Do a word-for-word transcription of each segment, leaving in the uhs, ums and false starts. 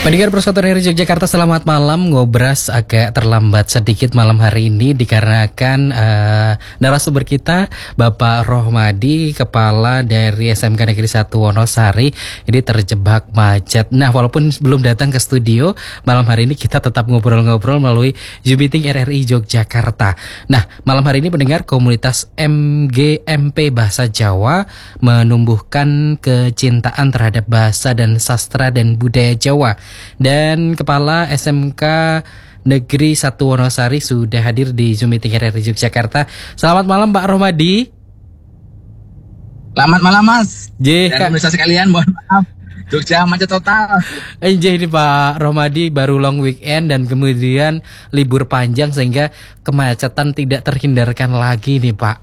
Pendengar Persatuan R I Yogyakarta, selamat malam. Ngobras agak terlambat sedikit malam hari ini dikarenakan uh, narasumber kita Bapak Rohmadi, Kepala dari S M K Negeri satu Wonosari, ini terjebak macet. Nah, walaupun belum datang ke studio, malam hari ini kita tetap ngobrol-ngobrol melalui Zoom Meeting R R I Yogyakarta. Nah, malam hari ini pendengar, komunitas M G M P Bahasa Jawa menumbuhkan kecintaan terhadap bahasa dan sastra dan budaya Jawa. Dan Kepala S M K Negeri satu Wonosari sudah hadir di Zoom Meeting R R I Yogyakarta. Selamat malam Pak Rohmadi. Selamat malam Mas. J, dan pemirsa sekalian, mohon maaf Jogja macet total. Eh, J, ini Pak Rohmadi baru long weekend dan kemudian libur panjang sehingga kemacetan tidak terhindarkan lagi nih Pak.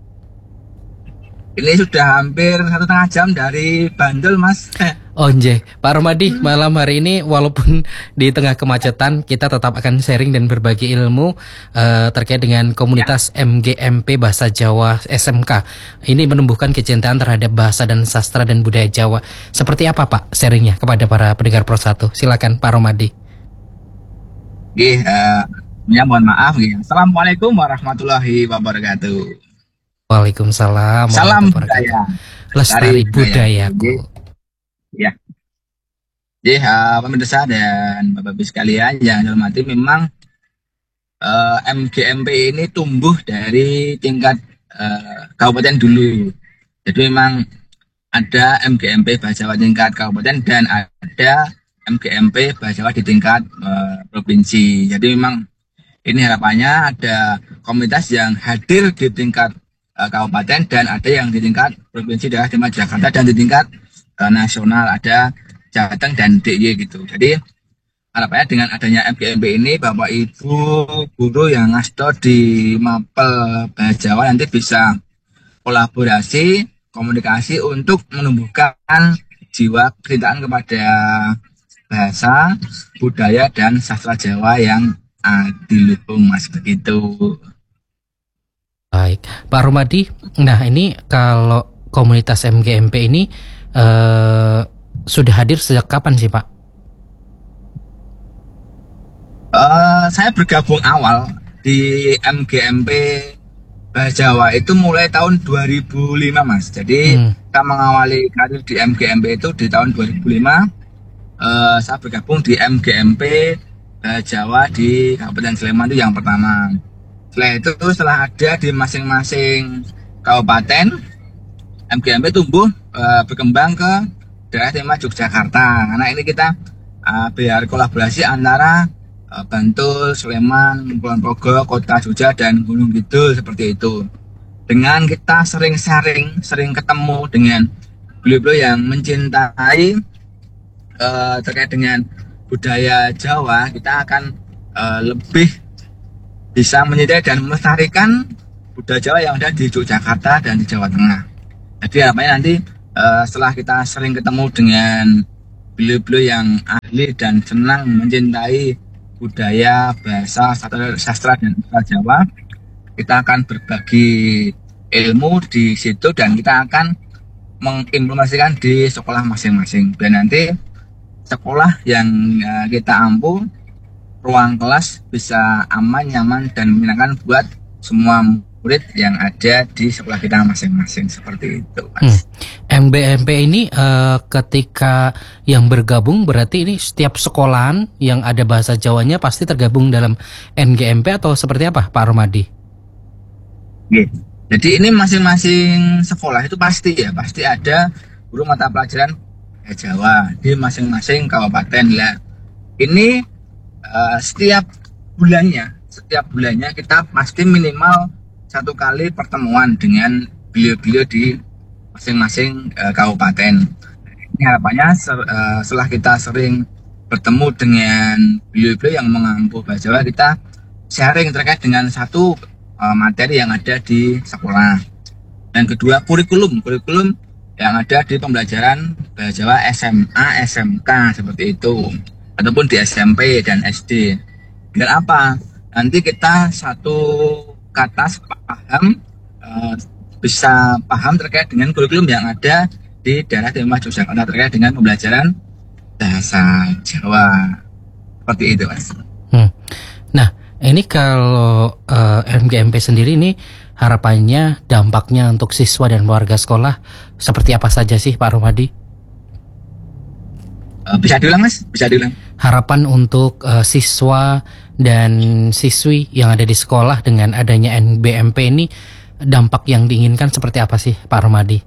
Ini sudah hampir satu setengah jam dari Bandul Mas. Oh Nje, Pak Rohmadi, hmm. malam hari ini walaupun di tengah kemacetan kita tetap akan sharing dan berbagi ilmu uh, terkait dengan komunitas ya. M G M P Bahasa Jawa S M K. Ini menumbuhkan kecintaan terhadap bahasa dan sastra dan budaya Jawa. Seperti apa Pak sharingnya kepada para pendengar Pro satu? Silakan Pak Rohmadi. Oke, uh, ya mohon maaf. Ya. Assalamualaikum warahmatullahi wabarakatuh. Waalaikumsalam. Salam budaya. Lestari budayaku. Ya, jadi uh, pemirsa dan Bapak-Ibu sekalian yang saya hormati, memang uh, M G M P ini tumbuh dari tingkat uh, kabupaten dulu. Jadi memang ada M G M P Bahasa Jawa tingkat kabupaten dan ada M G M P Bahasa Jawa di tingkat uh, provinsi. Jadi memang ini harapannya ada komunitas yang hadir di tingkat uh, kabupaten dan ada yang di tingkat provinsi daerah istimewa Jakarta dan di tingkat nasional, ada Jateng dan D I Y gitu. Jadi harapannya dengan adanya M G M P ini, Bapak Ibu guru yang ngasto di Mapel Bahasa Jawa nanti bisa kolaborasi, komunikasi untuk menumbuhkan jiwa kecintaan kepada bahasa, budaya dan sastra Jawa yang adiluhung Mas, begitu. Baik, Pak Rohmadi. Nah, ini kalau komunitas M G M P ini Uh, sudah hadir sejak kapan sih Pak? Uh, saya bergabung awal di M G M P Bahasa Jawa itu mulai tahun dua ribu lima Mas. Jadi hmm. kita mengawali karir di M G M P itu di tahun dua ribu lima. Uh, saya bergabung di M G M P Bahasa Jawa di Kabupaten Sleman itu yang pertama. Setelah itu setelah ada di masing-masing kabupaten, M G M P tumbuh uh, berkembang ke daerah istimewa Yogyakarta. Karena ini kita uh, biar kolaborasi antara uh, Bantul, Sleman, Kulon Progo, Kota Jogja dan Gunung Kidul seperti itu. Dengan kita sering sharing, sering ketemu dengan beliau-beliau yang mencintai uh, terkait dengan budaya Jawa, kita akan uh, lebih bisa mencintai dan melestarikan budaya Jawa yang ada di Yogyakarta dan di Jawa Tengah. Jadi harapannya nanti uh, setelah kita sering ketemu dengan beliau-beliau yang ahli dan senang mencintai budaya, bahasa, sastra dan sastra Jawa, kita akan berbagi ilmu di situ dan kita akan mengimplementasikan di sekolah masing-masing. Dan nanti sekolah yang uh, kita ampu, ruang kelas bisa aman, nyaman dan menyenangkan buat semua murid yang ada di sekolah kita masing-masing, seperti itu Mas. Hmm. M B M P ini uh, ketika yang bergabung berarti ini setiap sekolahan yang ada bahasa Jawanya pasti tergabung dalam M G M P atau seperti apa Pak Rohmadi? Oke. Jadi ini masing-masing sekolah itu pasti ya, pasti ada guru mata pelajaran bahasa Jawa di masing-masing kabupaten lah. Ini uh, setiap bulannya, setiap bulannya kita pasti minimal satu kali pertemuan dengan beliau-beliau di masing-masing uh, kabupaten. Ini harapannya uh, setelah kita sering bertemu dengan beliau-beliau yang mengampu bahasa Jawa, kita sharing terkait dengan satu uh, materi yang ada di sekolah. Dan kedua, kurikulum, kurikulum yang ada di pembelajaran bahasa Jawa S M A, S M K seperti itu, ataupun di S M P dan S D. Biar apa? Nanti kita satu kata paham, uh, bisa paham terkait dengan kurikulum yang ada di daerah istimewa Yogyakarta terkait dengan pembelajaran bahasa Jawa seperti itu Mas. Hmm. Nah ini kalau uh, M G M P sendiri ini harapannya, dampaknya untuk siswa dan warga sekolah seperti apa saja sih Pak Romadi? Uh, bisa diulang Mas? Bisa diulang. Harapan untuk uh, siswa dan siswi yang ada di sekolah dengan adanya M G M P ini, dampak yang diinginkan seperti apa sih Pak Romadi?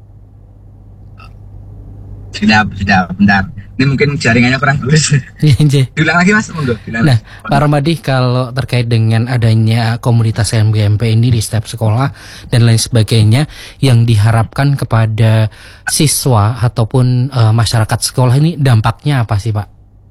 Sudah, sudah, bentar. Ini mungkin jaringannya kurang bagus. Diulang lagi Mas, monggo. Nah, Pak Romadi, kalau terkait dengan adanya komunitas M G M P ini di setiap sekolah dan lain sebagainya, yang diharapkan kepada siswa ataupun uh, masyarakat sekolah ini dampaknya apa sih Pak?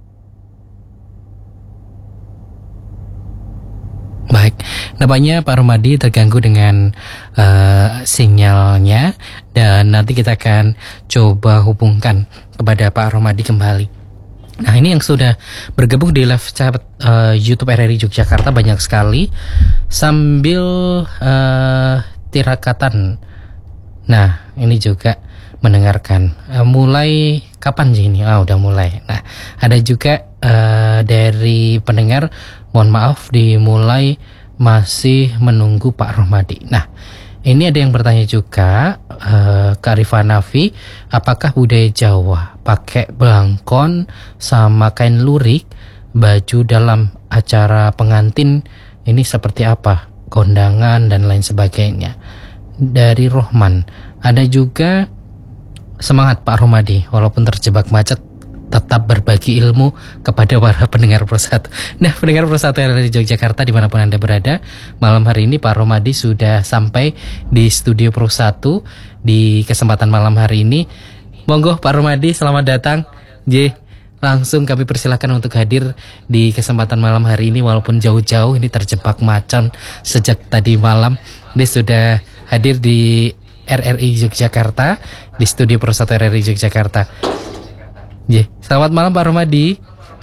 Baik, nampaknya Pak Romadi terganggu dengan uh, sinyalnya, dan nanti kita akan coba hubungkan kepada Pak Romadi kembali. Nah ini yang sudah bergabung di live chat uh, YouTube R R I Yogyakarta banyak sekali sambil uh, tirakatan. Nah ini juga mendengarkan. Uh, mulai kapan sih ini? Ah udah mulai. Nah ada juga uh, dari pendengar, mohon maaf dimulai masih menunggu Pak Romadi. Nah ini ada yang bertanya juga, uh, Kak Rifan Nafi, apakah budaya Jawa pakai belangkon sama kain lurik, baju dalam acara pengantin ini seperti apa, kondangan dan lain sebagainya? Dari Rohman, ada juga semangat Pak Romadi, walaupun terjebak macet tetap berbagi ilmu kepada para pendengar Pro satu. Nah, pendengar Pro satu R R I Yogyakarta dimanapun Anda berada, malam hari ini Pak Romadi sudah sampai di studio Pro satu di kesempatan malam hari ini. Monggo Pak Romadi, selamat datang. J, langsung kami persilakan untuk hadir di kesempatan malam hari ini, walaupun jauh-jauh ini terjebak macet sejak tadi malam. Ini sudah hadir di R R I Yogyakarta, di studio Pro satu R R I Yogyakarta. J, selamat malam Pak Romadi.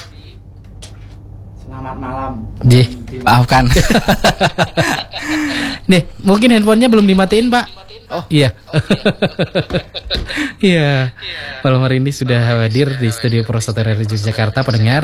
Selamat malam. J, maafkan. Nih, mungkin handphonenya belum dimatiin Pak. Oh iya. Iya. Malam hari ini sudah hadir di studio Pro satu R R I Yogyakarta pendengar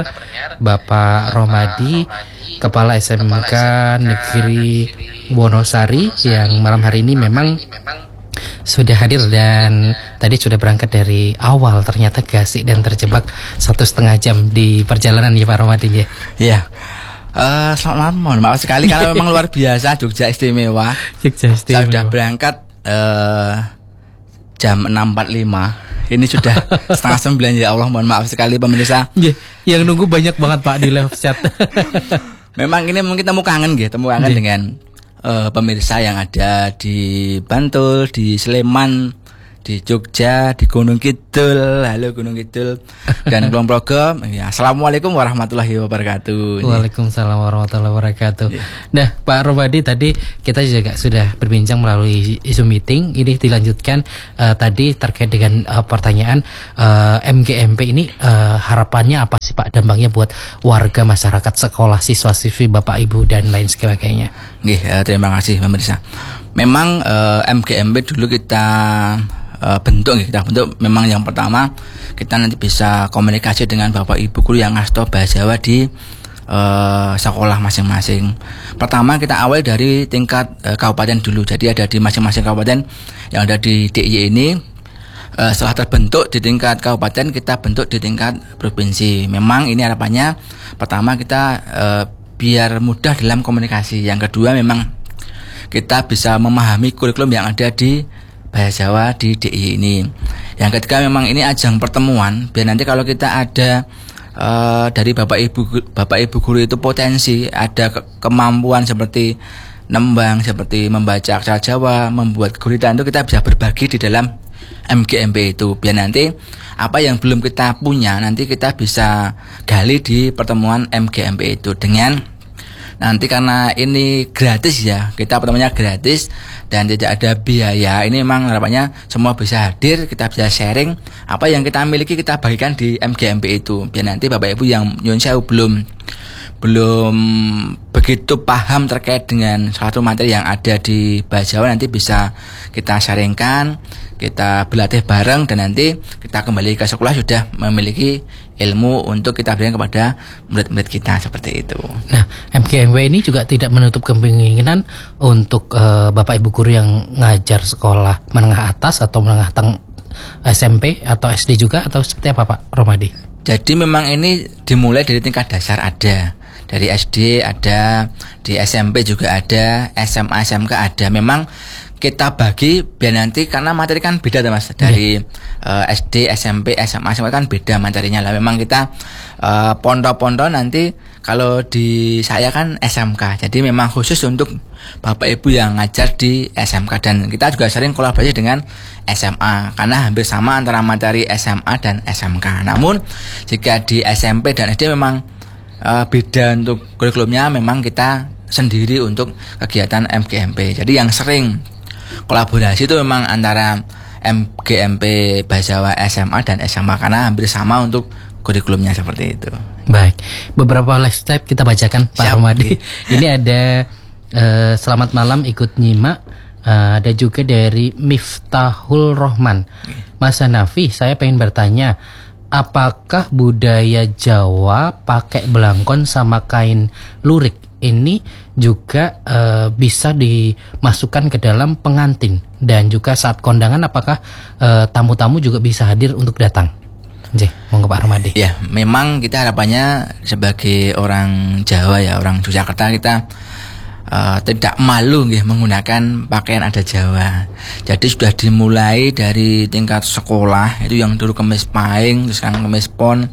Bapak Romadi, Kepala S M K Negeri Wonosari, yang malam hari ini memang sudah hadir dan tadi sudah berangkat dari awal, ternyata gasik dan terjebak satu setengah jam di perjalanan ya Pak Romadi ya. Iya. Uh, selamat malam, mohon maaf sekali karena memang luar biasa, Jogja istimewa. Jogja istimewa. Saya sudah berangkat uh, jam enam empat puluh lima. Ini sudah setengah sembilan, ya Allah, mohon maaf sekali pemirsa. Yeah, yang nunggu banyak banget Pak di live chat. Memang ini mungkin temu kangen gitu, temu kangen yeah. dengan Uh, pemirsa yang ada di Bantul, di Sleman, di Jogja, di Gunung Kidul. Halo Gunung Kidul dan Kulon Progo. Ya, assalamualaikum warahmatullahi wabarakatuh. Waalaikumsalam warahmatullahi wabarakatuh. Ya. Nah, Pak Romadi, tadi kita juga sudah berbincang melalui Zoom meeting. Ini dilanjutkan uh, tadi terkait dengan uh, pertanyaan uh, M G M P ini, uh, harapannya apa sih Pak, dampaknya buat warga, masyarakat, sekolah, siswa-siswi, Bapak Ibu dan lain sebagainya. Nggih, uh, terima kasih pemirsa. Memang uh, M G M P dulu kita Uh, bentuk kita bentuk memang yang pertama kita nanti bisa komunikasi dengan Bapak Ibu guru yang ngasto bahasa Jawa di uh, sekolah masing-masing. Pertama kita awal dari tingkat uh, kabupaten dulu. Jadi ada di masing-masing kabupaten yang ada di D I Y ini. Uh, setelah terbentuk di tingkat kabupaten, kita bentuk di tingkat provinsi. Memang ini harapannya pertama kita uh, biar mudah dalam komunikasi. Yang kedua memang kita bisa memahami kurikulum yang ada di bahasa Jawa di D I Y ini. Yang ketiga memang ini ajang pertemuan, biar nanti kalau kita ada uh, dari Bapak Ibu Bapak Ibu guru itu potensi ada ke kemampuan seperti nembang, seperti membaca aksara Jawa, membuat gurita, itu kita bisa berbagi di dalam M G M P itu. Biar nanti apa yang belum kita punya nanti kita bisa gali di pertemuan M G M P itu. Dengan nanti karena ini gratis ya, kita pertemuannya gratis dan tidak ada biaya. Ini memang harapannya semua bisa hadir, kita bisa sharing apa yang kita miliki, kita bagikan di M G M P itu. Biar nanti Bapak Ibu yang nyuwun sewu belum belum begitu paham terkait dengan suatu materi yang ada di bahasa Jawa nanti bisa kita sharingkan kita berlatih bareng, dan nanti kita kembali ke sekolah sudah memiliki ilmu untuk kita berikan kepada murid-murid kita, seperti itu. Nah, M G M W ini juga tidak menutup kemungkinan untuk uh, Bapak Ibu guru yang ngajar sekolah menengah atas atau menengah teng S M P atau S D juga, atau seperti apa Pak Rohmadi? Jadi memang ini dimulai dari tingkat dasar ada. Dari S D ada, di S M P juga ada, S M A S M K ada. Memang kita bagi biar nanti, karena materi kan beda tuh Mas. Dari yeah. uh, S D, S M P, S M A S M K kan beda materinya lah. Memang kita uh, pondok-pondok nanti, kalau di saya kan S M K. Jadi memang khusus untuk Bapak Ibu yang ngajar di S M K, dan kita juga sering kolaborasi dengan S M A karena hampir sama antara materi S M A dan S M K. Namun jika di S M P dan S D memang Uh, beda untuk kurikulumnya, memang kita sendiri untuk kegiatan M G M P. Jadi yang sering kolaborasi itu memang antara M G M P Bajawa S M A dan S M A karena hampir sama untuk kurikulumnya, seperti itu. Baik, beberapa live step kita bacakan Pak Rohmadi. Ini ada uh, selamat malam ikut nyimak, uh, ada juga dari Miftahul Rohman. Mas Hanafi, saya pengen bertanya, apakah budaya Jawa pakai belangkon sama kain lurik ini juga uh, bisa dimasukkan ke dalam pengantin, dan juga saat kondangan apakah uh, tamu-tamu juga bisa hadir untuk datang? Jih, monggo Pak Rohmadi. Ya, memang kita harapannya sebagai orang Jawa ya, orang Yogyakarta, kita Uh, tidak malu ya, menggunakan pakaian adat Jawa. Jadi sudah dimulai dari tingkat sekolah, itu yang dulu kemis pahing, terus sekarang kemis pon,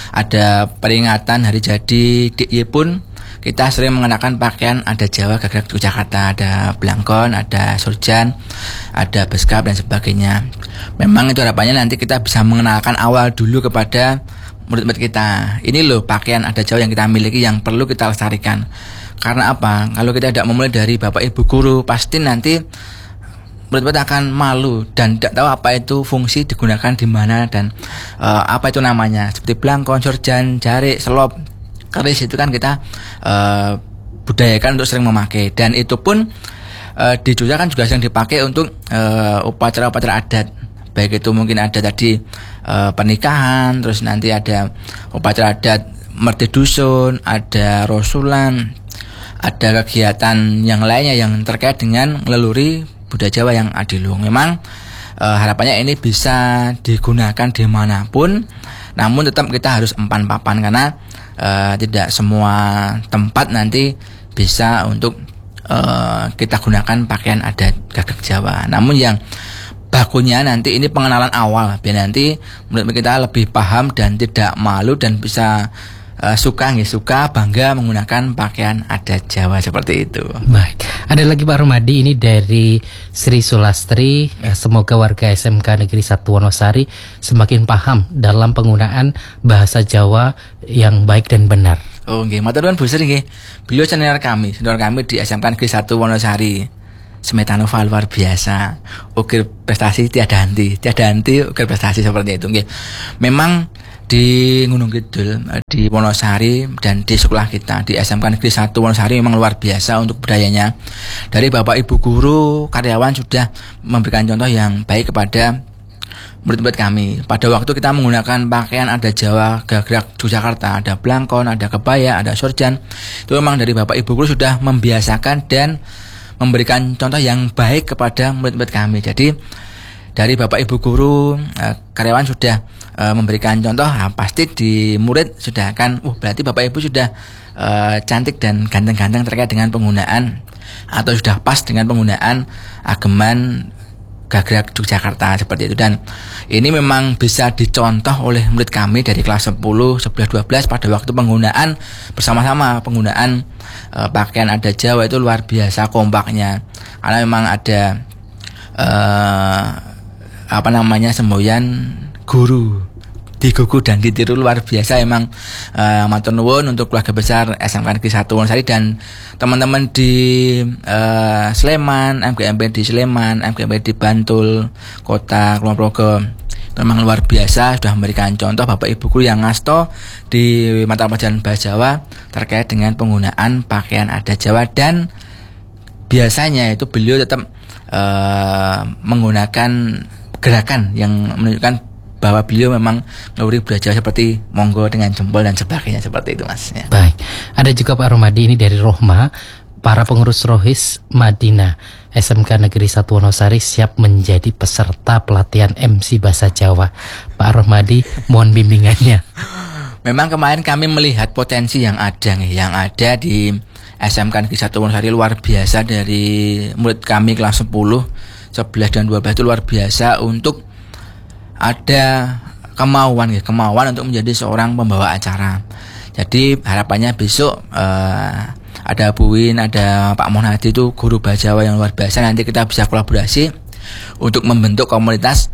ada peringatan hari jadi D I Y pun kita sering mengenakan pakaian adat Jawa Gagrak Yogyakarta, ada belangkon, ada surjan, ada beskap dan sebagainya. Memang itu harapannya nanti kita bisa mengenalkan awal dulu kepada murid-murid kita. Ini loh pakaian adat Jawa yang kita miliki, yang perlu kita lestarikan. Karena apa? Kalau kita tidak memulai dari Bapak Ibu guru, pasti nanti murid-murid akan malu dan tidak tahu apa itu fungsi digunakan di mana dan uh, apa itu namanya. Seperti belangkon, surjan, jarik, selop, keris, itu kan kita uh, budayakan untuk sering memakai, dan itu pun uh, di Jogja kan juga sering dipakai untuk uh, upacara-upacara adat. Baik itu mungkin ada tadi uh, pernikahan, terus nanti ada upacara adat merti dusun, ada rosulan, ada kegiatan yang lainnya yang terkait dengan leluhur budaya Jawa yang adiluhung. Memang e, harapannya ini bisa digunakan dimanapun, namun tetap kita harus empan papan karena e, tidak semua tempat nanti bisa untuk e, kita gunakan pakaian adat Gagrak Jawa. Namun yang bakunya nanti ini pengenalan awal, biar nanti menurut kita lebih paham dan tidak malu dan bisa Uh, suka nggih suka bangga menggunakan pakaian adat Jawa, seperti itu. Baik, ada lagi Pak Rohmadi, ini dari Sri Sulastri. Ya. Semoga warga S M K Negeri satu Wonosari semakin paham dalam penggunaan bahasa Jawa yang baik dan benar. Oh nggih, matur nuwun Bu Sri nggih. Beliau senior kami, senior kami di S M K Negeri satu Wonosari. Semetanova luar biasa, ukir prestasi tiada henti, tiada henti ukir prestasi, seperti itu nggih. Memang di Gunung Kidul, di Wonosari, dan di sekolah kita di S M K Negeri satu Wonosari memang luar biasa untuk budayanya. Dari Bapak Ibu guru, karyawan sudah memberikan contoh yang baik kepada murid-murid kami. Pada waktu kita menggunakan pakaian adat Jawa Gagrak Yogyakarta, ada belangkon, ada kebaya, ada surjan, itu memang dari Bapak Ibu guru sudah membiasakan dan memberikan contoh yang baik kepada murid-murid kami. Jadi dari Bapak Ibu guru, karyawan sudah Uh, memberikan contoh, nah, pasti di murid sudah akan, uh berarti Bapak Ibu sudah uh, cantik dan ganteng-ganteng terkait dengan penggunaan atau sudah pas dengan penggunaan ageman Gagrak Yogyakarta, seperti itu. Dan ini memang bisa dicontoh oleh murid kami dari kelas sepuluh, sebelas, dua belas pada waktu penggunaan bersama-sama penggunaan uh, pakaian adat Jawa itu luar biasa kompaknya, karena memang ada uh, apa namanya semboyan guru digugu dan ditiru luar biasa. Emang uh, matur nuwun untuk keluarga besar S M K Negeri satu Wonosari dan teman-teman di uh, Sleman, M G M P di Sleman, M G M P di Bantul, Kota Kulon Progo. Memang luar biasa sudah memberikan contoh Bapak Ibu guru yang ngasto di mata pelajaran bahasa Jawa terkait dengan penggunaan pakaian adat Jawa, dan biasanya itu beliau tetap uh, menggunakan gerakan yang menunjukkan bahwa beliau memang ngeluri budaya Jawa seperti monggo dengan jempol dan sebagainya seperti itu Mas ya. Baik, ada juga Pak Rohmadi ini dari Rohma, para pengurus Rohis Madinah S M K Negeri satu Wonosari siap menjadi peserta pelatihan M C Bahasa Jawa. Pak Rohmadi, mohon bimbingannya. Memang kemarin kami melihat potensi yang ada nih, yang ada di S M K Negeri satu Wonosari luar biasa. Dari murid kami kelas sepuluh, sebelas dan dua belas itu luar biasa untuk ada kemauan ya, kemauan untuk menjadi seorang pembawa acara. Jadi harapannya besok uh, ada Bu Win, ada Pak Monadi itu guru bahasa Jawa yang luar biasa. Nanti kita bisa kolaborasi untuk membentuk komunitas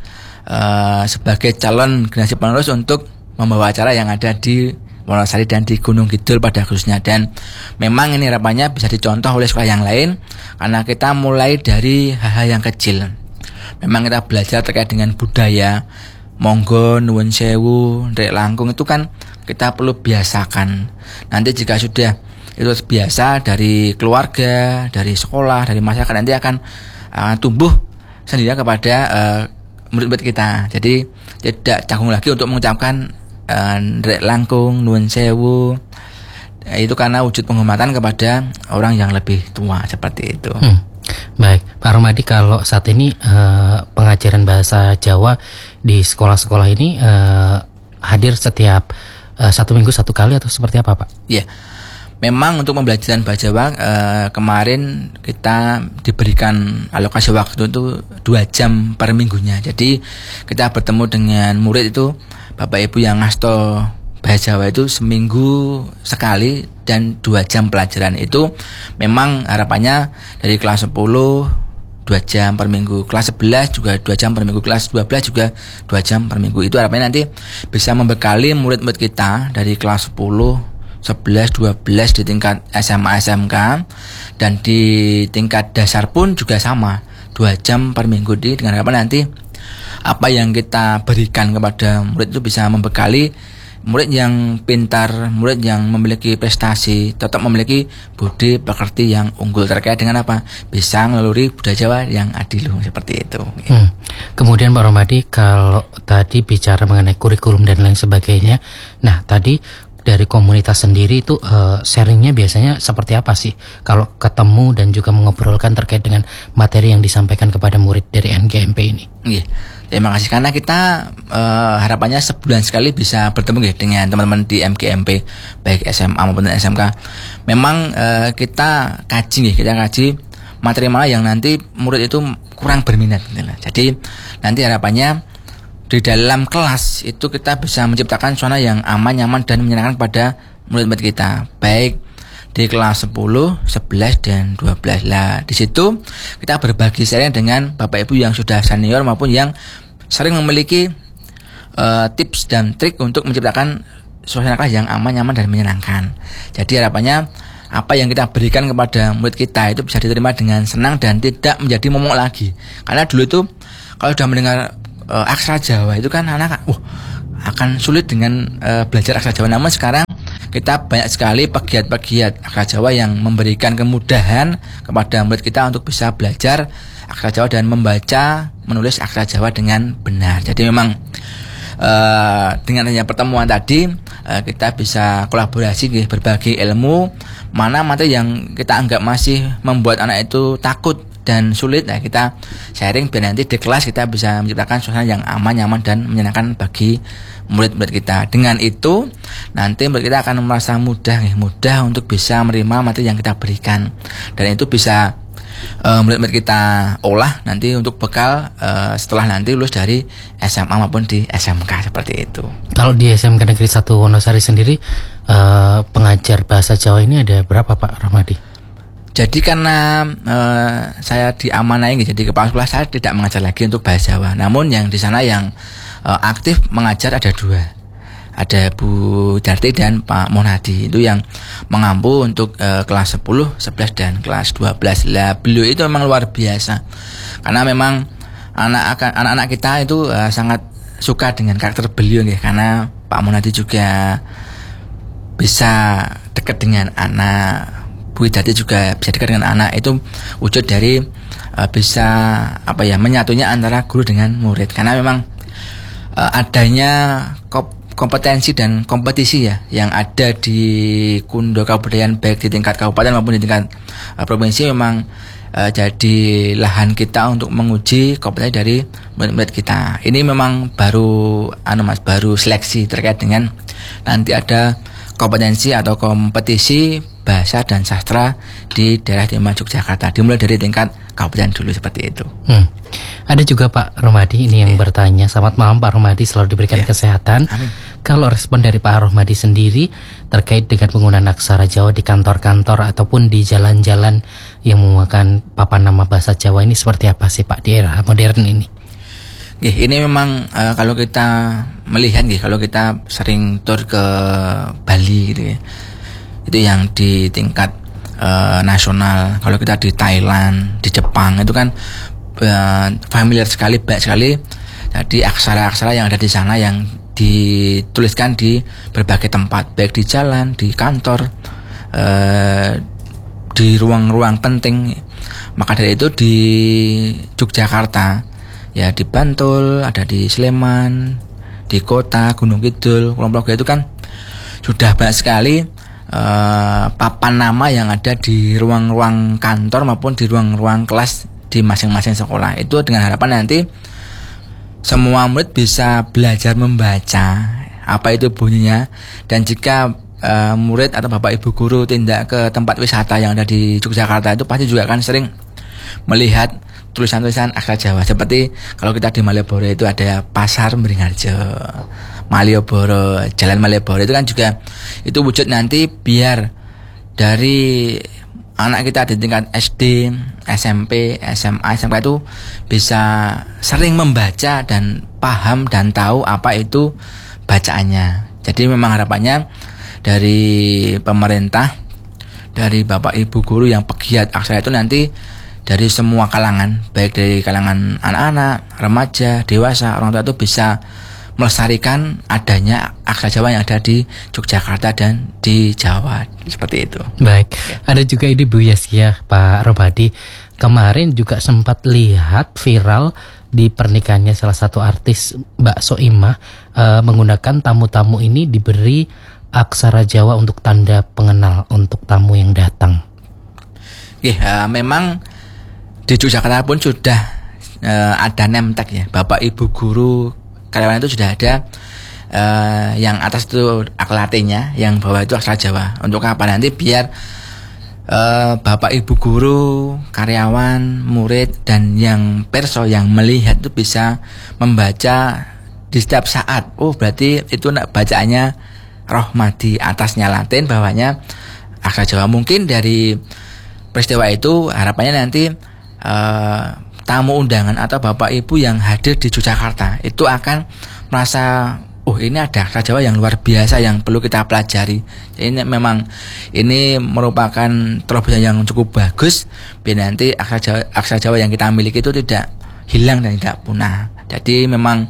uh, sebagai calon generasi penerus untuk membawa acara yang ada di Wonosari dan di Gunung Kidul pada khususnya. Dan memang ini harapannya bisa dicontoh oleh sekolah yang lain karena kita mulai dari hal-hal yang kecil. Memang kita belajar terkait dengan budaya, monggo, nuwun sewu, rek langkung itu kan kita perlu biasakan. Nanti jika sudah itu biasa dari keluarga, dari sekolah, dari masyarakat, nanti akan uh, tumbuh sendiri kepada uh, murid-murid kita. Jadi tidak canggung lagi untuk mengucapkan uh, rek langkung, nuwun sewu. Itu karena wujud penghormatan kepada orang yang lebih tua seperti itu. Hmm. Baik, Pak Rohmadi, kalau saat ini uh, pengajaran bahasa Jawa di sekolah-sekolah ini uh, hadir setiap uh, satu minggu satu kali atau seperti apa, Pak? Iya, memang untuk pembelajaran bahasa Jawa uh, kemarin kita diberikan alokasi waktu itu dua jam per minggunya. Jadi kita bertemu dengan murid itu, Bapak Ibu yang ngasto bahasa Jawa itu seminggu sekali dan dua jam pelajaran. Itu memang harapannya dari kelas sepuluh dua jam per minggu, kelas sebelas juga dua jam per minggu, kelas dua belas juga dua jam per minggu. Itu harapannya nanti bisa membekali murid-murid kita dari kelas sepuluh, sebelas, dua belas di tingkat S M A S M K, dan di tingkat dasar pun juga sama, dua jam per minggu. Di dengan harapan nanti apa yang kita berikan kepada murid itu bisa membekali murid yang pintar, murid yang memiliki prestasi, tetap memiliki budi pekerti yang unggul terkait dengan apa? Bisa melalui budaya Jawa yang adil seperti itu. Hmm. Kemudian Pak Rohmadi, kalau tadi bicara mengenai kurikulum dan lain sebagainya, nah tadi dari komunitas sendiri itu uh, sharingnya biasanya seperti apa sih kalau ketemu dan juga mengobrolkan terkait dengan materi yang disampaikan kepada murid dari M G M P ini? Iya. Terima kasih karena kita uh, harapannya sebulan sekali bisa bertemu ya, dengan teman-teman di M G M P baik S M A maupun S M K. Memang uh, kita kaji nih, kita kaji materi mana yang nanti murid itu kurang berminat gitu. Jadi nanti harapannya di dalam kelas itu kita bisa menciptakan suasana yang aman, nyaman dan menyenangkan kepada murid-murid kita, baik di kelas sepuluh, sebelas dan dua belas. Lah di situ kita berbagi sharing dengan Bapak Ibu yang sudah senior maupun yang sering memiliki uh, tips dan trik untuk menciptakan suasana kelas yang aman, nyaman dan menyenangkan. Jadi harapannya apa yang kita berikan kepada murid kita itu bisa diterima dengan senang dan tidak menjadi momok lagi. Karena dulu itu kalau sudah mendengar uh, aksara Jawa itu kan anak wah akan sulit dengan uh, belajar aksara Jawa. Namun sekarang kita banyak sekali pegiat-pegiat aksara Jawa yang memberikan kemudahan kepada murid kita untuk bisa belajar aksara Jawa dan membaca, menulis aksara Jawa dengan benar. Jadi memang uh, dengan adanya pertemuan tadi uh, kita bisa kolaborasi, berbagi ilmu, mana materi yang kita anggap masih membuat anak itu takut dan sulit. Nah, kita sharing biar nanti di kelas kita bisa menciptakan suasana yang aman, nyaman dan menyenangkan bagi murid-murid kita. Dengan itu nanti murid kita akan merasa mudah, mudah untuk bisa menerima materi yang kita berikan, dan itu bisa uh, murid-murid kita olah nanti untuk bekal uh, setelah nanti lulus dari S M A maupun di S M K seperti itu. Kalau di S M K Negeri satu Wonosari sendiri uh, pengajar bahasa Jawa ini ada berapa, Pak Rohmadi? Jadi karena uh, saya diamanai, jadi kepala sekolah saya tidak mengajar lagi untuk bahasa Jawa. Namun yang di sana yang uh, aktif mengajar ada dua, ada Bu Darti dan Pak Monadi. Itu yang mengampu untuk uh, kelas sepuluh, sebelas dan kelas dua belas. Lah beliau itu memang luar biasa karena memang anak anak-anak kita itu uh, sangat suka dengan karakter beliau nih, karena Pak Monadi juga bisa dekat dengan anak, Bu Dati juga bisa dekat dengan anak. Itu wujud dari uh, bisa apa ya menyatunya antara guru dengan murid, karena memang uh, adanya kop kompetensi dan kompetisi ya yang ada di Kundo Kabudayaan baik di tingkat kabupaten maupun di tingkat uh, provinsi memang uh, jadi lahan kita untuk menguji kompetensi dari murid-murid kita. Ini memang baru anu Mas, baru seleksi terkait dengan nanti ada kompetensi atau kompetisi bahasa dan sastra di daerah istimewa Yogyakarta, dimulai dari tingkat kabupaten dulu seperti itu. Hmm. Ada juga Pak Rohmadi ini yang yeah. bertanya, selamat malam Pak Rohmadi, selalu diberikan yeah. kesehatan. Amin. Kalau respon dari Pak Rohmadi sendiri terkait dengan penggunaan aksara Jawa di kantor-kantor ataupun di jalan-jalan yang menggunakan papan nama bahasa Jawa ini seperti apa sih Pak di era modern ini? Gih, ini memang uh, kalau kita melihat gih, kalau kita sering tur ke Bali gitu ya, itu yang di tingkat uh, nasional. Kalau kita di Thailand, di Jepang itu kan uh, familiar sekali, banyak sekali. Jadi aksara-aksara yang ada di sana yang dituliskan di berbagai tempat, baik di jalan, di kantor, uh, di ruang-ruang penting. Maka dari itu di Yogyakarta, ya di Bantul, ada di Sleman, di kota Gunung Kidul, Kulon Progo itu kan sudah banyak sekali uh, papan nama yang ada di ruang-ruang kantor maupun di ruang-ruang kelas di masing-masing sekolah. Itu dengan harapan nanti semua murid bisa belajar membaca apa itu bunyinya, dan jika uh, murid atau bapak ibu guru tindak ke tempat wisata yang ada di Yogyakarta itu pasti juga akan sering melihat tulisan-tulisan aksara Jawa. Seperti kalau kita di Malioboro itu ada Pasar Beringharjo, Malioboro, Jalan Malioboro, itu kan juga itu wujud nanti biar dari anak kita di tingkat S D, S M P, S M A, S M K itu bisa sering membaca dan paham dan tahu apa itu bacaannya. Jadi memang harapannya dari pemerintah, dari bapak ibu guru yang pegiat aksara itu nanti dari semua kalangan, baik dari kalangan anak-anak, remaja, dewasa, orang tua itu bisa melestarikan adanya aksara Jawa yang ada di Yogyakarta dan di Jawa, seperti itu. Baik, ya. Ada juga ini Bu Yaskia, Pak Rohmadi, kemarin juga sempat lihat viral di pernikahannya salah satu artis Mbak Soimah, uh, menggunakan tamu-tamu ini diberi aksara Jawa untuk tanda pengenal untuk tamu yang datang. Ya, uh, memang di Yogyakarta pun sudah uh, ada name tag ya, bapak ibu guru karyawan itu sudah ada uh, yang atas itu aklatenya, yang bawah itu aksara Jawa. Untuk apa nanti biar uh, bapak ibu guru, karyawan, murid dan yang perso yang melihat itu bisa membaca di setiap saat. Oh berarti itu bacaannya Rohmadi, atasnya Latin, bawahnya aksara Jawa. Mungkin dari peristiwa itu harapannya nanti Uh, tamu undangan atau bapak ibu yang hadir di Yogyakarta itu akan merasa, oh ini ada aksara Jawa yang luar biasa yang perlu kita pelajari. Ini memang ini merupakan terobosan yang cukup bagus biar nanti aksara Jawa, aksara Jawa yang kita miliki itu tidak hilang dan tidak punah. Jadi memang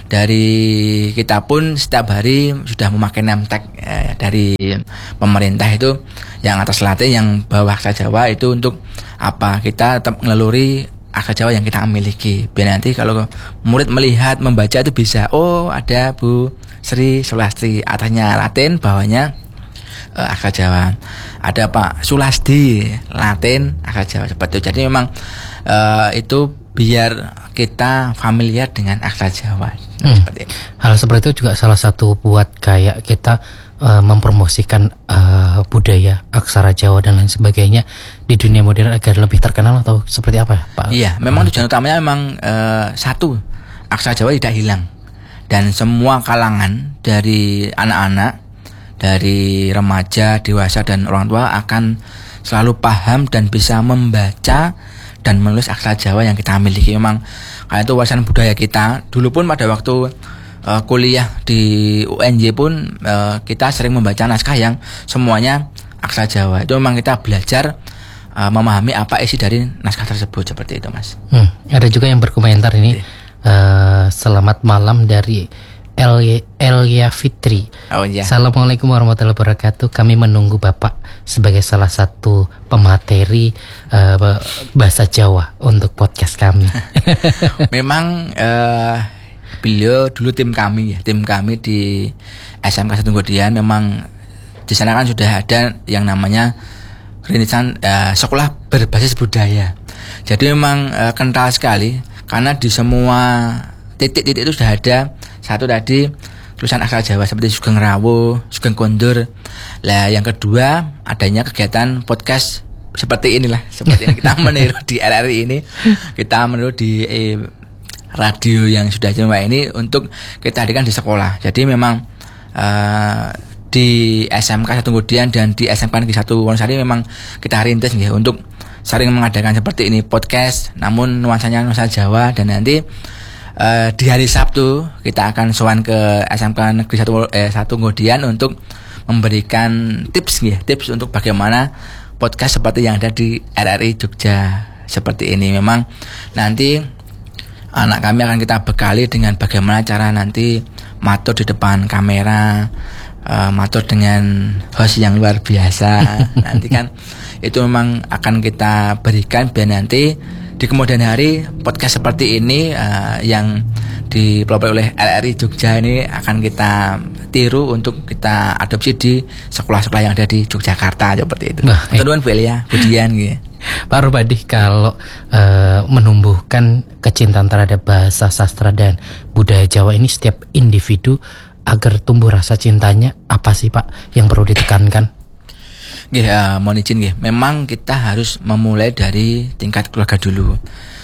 dari kita pun setiap hari sudah memakai name tag eh, dari pemerintah itu yang atas Latin, yang bawah aksara Jawa itu untuk apa, kita tetap ngeluluri aksara Jawa yang kita miliki biar nanti kalau murid melihat membaca itu bisa, oh ada Bu Sri Sulastri, atasnya Latin, bawahnya uh, aksara Jawa. Ada Pak Sulasdi, Latin, aksara Jawa, seperti itu. Jadi memang uh, itu biar kita familiar dengan aksara Jawa. Hmm. Seperti itu. Hal seperti itu juga salah satu buat kayak kita uh, mempromosikan uh, budaya aksara Jawa dan lain sebagainya di dunia modern agar lebih terkenal, atau seperti apa Pak? Iya, memang tujuan utamanya memang uh, satu, aksara Jawa tidak hilang dan semua kalangan dari anak-anak, dari remaja, dewasa dan orang tua akan selalu paham dan bisa membaca dan menulis aksara Jawa yang kita miliki. Memang karena itu warisan budaya kita. Dulu pun pada waktu uh, kuliah di U N J pun uh, kita sering membaca naskah yang semuanya aksara Jawa. Itu memang kita belajar uh, memahami apa isi dari naskah tersebut, seperti itu Mas. Hmm, ada juga yang berkomentar ini, uh, selamat malam dari El Elia Fitri. Oh iya. Assalamualaikum warahmatullahi wabarakatuh. Kami menunggu Bapak sebagai salah satu pemateri uh, bahasa Jawa untuk podcast kami. Memang uh, beliau dulu tim kami ya, tim kami di S M K satu Ngodian. Memang di sana kan sudah ada yang namanya rintisan uh, sekolah berbasis budaya. Jadi memang uh, kental sekali karena di semua titik-titik itu sudah ada satu tadi tulisan aksara Jawa seperti Sugeng Rawo, Sugeng Kondur. Lah yang kedua adanya kegiatan podcast seperti inilah, seperti ini kita meniru di R R I ini, kita meniru di eh, radio yang sudah coba ini untuk kita hadirkan di sekolah. Jadi memang uh, di S M K satu Ngodian dan di S M K Negeri satu Wonosari memang kita rintis ya untuk sering mengadakan seperti ini podcast, namun nuansanya nuansa Jawa. Dan nanti Uh, di hari Sabtu kita akan sowan ke S M K Negeri satu eh, satu Ngodian untuk memberikan tips ya, tips untuk bagaimana podcast seperti yang ada di R R I Jogja seperti ini. Memang nanti anak kami akan kita bekali dengan bagaimana cara nanti matur di depan kamera, uh, matur dengan host yang luar biasa. Nanti kan itu memang akan kita berikan biar nanti di kemudian hari podcast seperti ini uh, yang dipelopori oleh R R I Jogja ini akan kita tiru untuk kita adopsi di sekolah-sekolah yang ada di Yogyakarta seperti itu. Nah, teman-teman Bu Elia, Budian gitu. Pak Rubadi, kalau uh, menumbuhkan kecintaan terhadap bahasa sastra dan budaya Jawa ini setiap individu agar tumbuh rasa cintanya, apa sih Pak yang perlu ditekankan? Nggih, uh, mohon izin nggih. Memang kita harus memulai dari tingkat keluarga dulu.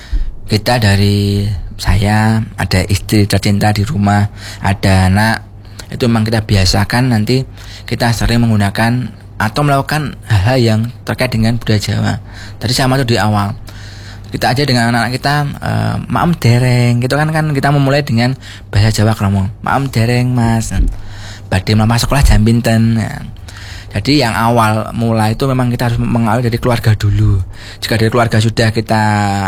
Kita dari saya, ada istri tercinta di rumah, ada anak. Itu memang kita biasakan nanti kita sering menggunakan atau melakukan hal-hal yang terkait dengan budaya Jawa. Tadi sama tuh di awal. Kita aja dengan anak-anak kita uh, maem dereng, gitu kan kan kita memulai dengan bahasa Jawa ngomong. Maem dereng Mas. Badhe mlampah sekolah jam pinten. Nah, jadi yang awal mulai itu memang kita harus mengawali dari keluarga dulu. Jika dari keluarga sudah kita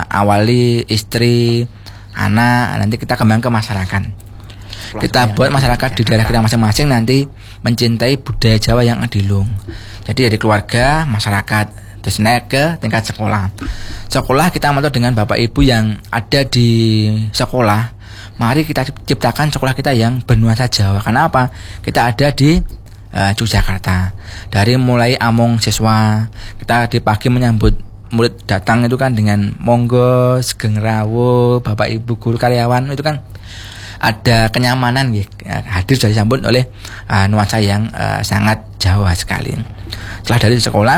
awali istri, anak, nanti kita kembang ke masyarakat. Kita buat masyarakat di daerah kita masing-masing nanti mencintai budaya Jawa yang adilung. Jadi dari keluarga, masyarakat, terus naik ke tingkat sekolah. Sekolah kita matur dengan Bapak Ibu yang ada di sekolah. Mari kita ciptakan sekolah kita yang bernuansa Jawa. Karena apa? Kita ada di Uh, Yogyakarta. Dari mulai among siswa, kita di pagi menyambut murid datang itu kan dengan monggo, Sugeng Rawo, Bapak Ibu guru karyawan, itu kan ada kenyamanan ya, hadir sudah disambut oleh uh, nuansa yang uh, sangat Jawa sekali. Setelah dari sekolah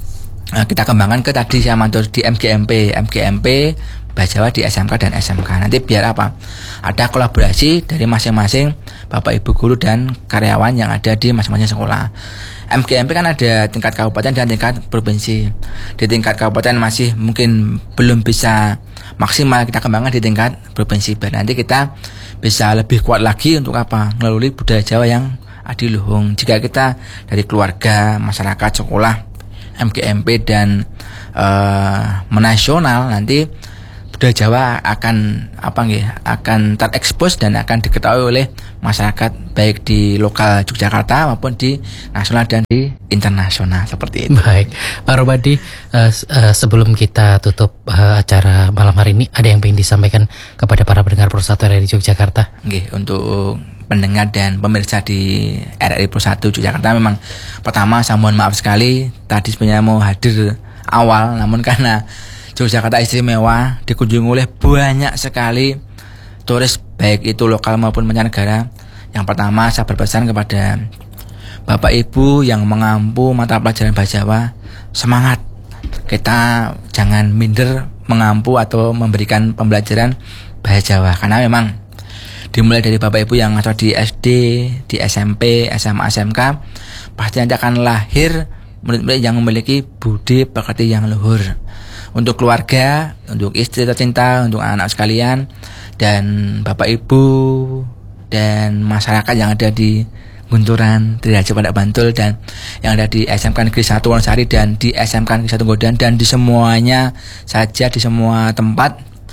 uh, kita kembangkan ke tadi saya mantur di M G M P, M G M P Bahasa Jawa di S M K dan S M K. Nanti biar apa? Ada kolaborasi dari masing-masing Bapak Ibu guru dan karyawan yang ada di masing-masing sekolah. M G M P kan ada tingkat kabupaten dan tingkat provinsi. Di tingkat kabupaten masih mungkin belum bisa maksimal kita kembangkan di tingkat provinsi. Biar nanti kita bisa lebih kuat lagi untuk apa? Melalui budaya Jawa yang adiluhung. Jika kita dari keluarga, masyarakat, sekolah, M G M P dan uh, menasional, nanti budaya Jawa akan apa nggih akan terekspos dan akan diketahui oleh masyarakat baik di lokal Yogyakarta maupun di nasional dan di internasional seperti itu. Baik, Pak Rubadi, uh, uh, sebelum kita tutup uh, acara malam hari ini, ada yang ingin disampaikan kepada para pendengar Persatu R R I Yogyakarta? Nggih, untuk pendengar dan pemirsa di R R I Persatu Yogyakarta, memang pertama saya mohon maaf sekali tadi sebenarnya mau hadir awal, namun karena Yogyakarta istimewa dikunjungi oleh banyak sekali turis baik itu lokal maupun mancanegara. Yang pertama saya berpesan kepada Bapak Ibu yang mengampu mata pelajaran bahasa Jawa, semangat. Kita jangan minder mengampu atau memberikan pembelajaran bahasa Jawa, karena memang dimulai dari Bapak Ibu yang ngajar di S D, di S M P, S M A, S M K, pasti nanti akan lahir murid-murid yang memiliki budi pekerti yang luhur. Untuk keluarga, untuk istri tercinta, untuk anak-anak sekalian, dan Bapak Ibu dan masyarakat yang ada di Gunturan, Triharjo, Pandak Bantul, dan yang ada di S M K Negeri satu Wonosari dan di S M K Negeri satu Ngodian dan di semuanya saja, di semua tempat.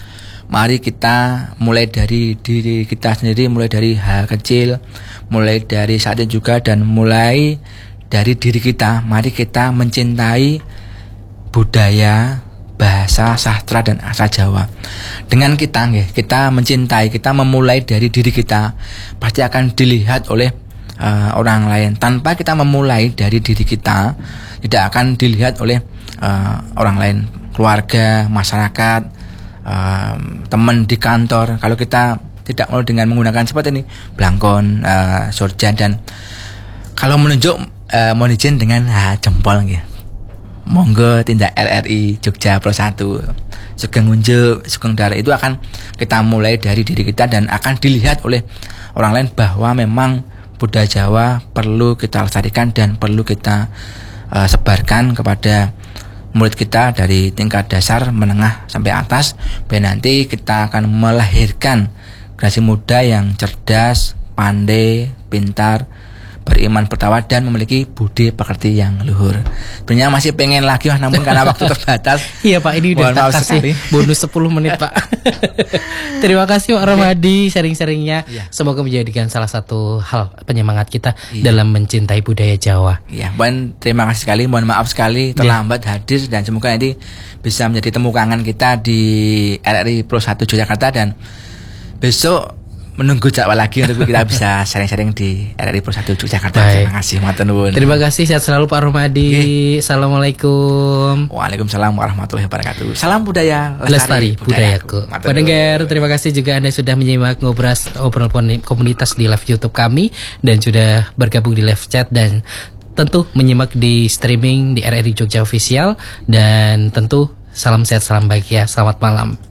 mari kita mulai dari diri kita sendiri, mulai dari hal kecil, mulai dari saat ini juga, dan mulai dari diri kita. Mari kita mencintai budaya, bahasa, sastra, dan asa Jawa. Dengan kita, kita mencintai, kita memulai dari diri kita, pasti akan dilihat oleh uh, orang lain. Tanpa kita memulai dari diri kita, tidak akan dilihat oleh uh, orang lain, keluarga, masyarakat, Uh, teman di kantor. Kalau kita tidak mau dengan menggunakan seperti ini, belangkon, uh, sorjan, dan kalau menunjuk uh, mohon izin dengan uh, jempol gitu. Monggo tindak R R I Jogja Pro satu, Sugeng Unjuk, Sugeng Darah, itu akan kita mulai dari diri kita dan akan dilihat oleh orang lain bahwa memang budaya Jawa perlu kita lestarikan dan perlu kita uh, sebarkan kepada murid kita dari tingkat dasar, menengah sampai atas, biar nanti kita akan melahirkan generasi muda yang cerdas, pandai, pintar, beriman bertakwa, dan memiliki budi pekerti yang luhur. Sebenarnya masih pengen lagi, namun karena waktu terbatas. Iya Pak, ini udah tak kasih sekali. Bonus sepuluh menit Pak. Terima kasih Pak Rohmadi sharing-sharingnya. Ya. Semoga menjadikan salah satu hal penyemangat kita ya. dalam mencintai budaya Jawa. Iya, Mohon terima kasih sekali, mohon maaf sekali terlambat ya. hadir, dan semoga nanti bisa menjadi temu kangen kita di R R I Pro satu Yogyakarta, dan besok menunggu jadwal lagi untuk kita bisa sharing-sharing di R R I Pro satu Yogyakarta. Terima kasih, matur nuwun. Terima kasih, sehat selalu Pak Rohmadi. Okay. Assalamualaikum. Waalaikumsalam warahmatullahi wabarakatuh. Salam budaya lestari, lestari budayaku. Pendengar, terima kasih juga Anda sudah menyimak ngobras obrolan komunitas di live YouTube kami, dan sudah bergabung di live chat, dan tentu menyimak di streaming di R R I Jogja Official, dan tentu salam sehat, salam bahagia, selamat malam.